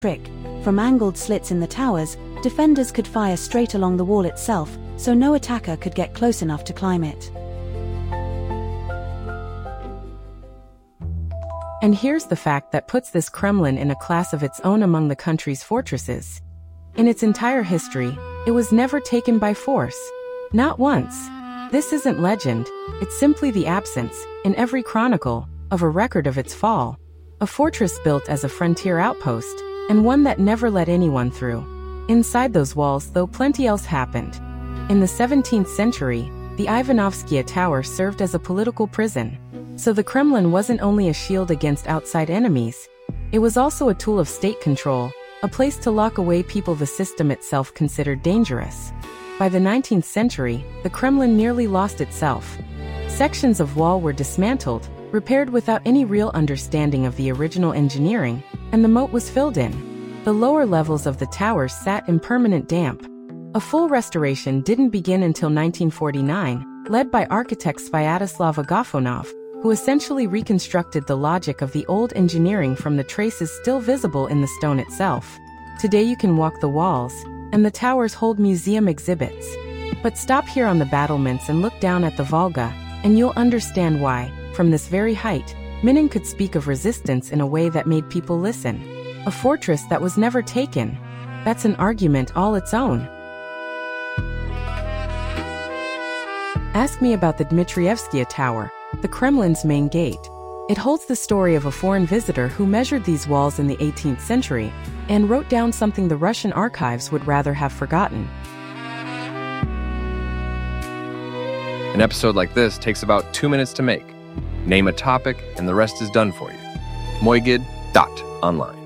trick. From angled slits in the towers, defenders could fire straight along the wall itself, so no attacker could get close enough to climb it. And here's the fact that puts this Kremlin in a class of its own among the country's fortresses. In its entire history, it was never taken by force. Not once. This isn't legend, it's simply the absence, in every chronicle, of a record of its fall. A fortress built as a frontier outpost, and one that never let anyone through. Inside those walls, though, plenty else happened. In the 17th century, the Ivanovskaya Tower served as a political prison. So the Kremlin wasn't only a shield against outside enemies, it was also a tool of state control, a place to lock away people the system itself considered dangerous. By the 19th century, the Kremlin nearly lost itself. Sections of wall were dismantled, repaired without any real understanding of the original engineering, and the moat was filled in. The lower levels of the towers sat in permanent damp. A full restoration didn't begin until 1949, led by architect Sviatoslav Agafonov, who essentially reconstructed the logic of the old engineering from the traces still visible in the stone itself. Today you can walk the walls, and the towers hold museum exhibits. But stop here on the battlements and look down at the Volga, and you'll understand why, from this very height, Minin could speak of resistance in a way that made people listen. A fortress that was never taken. That's an argument all its own. Ask me about the Dmitrievskaya Tower, the Kremlin's main gate. It holds the story of a foreign visitor who measured these walls in the 18th century and wrote down something the Russian archives would rather have forgotten. An episode like this takes about 2 minutes to make. Name a topic and the rest is done for you. Moigid.online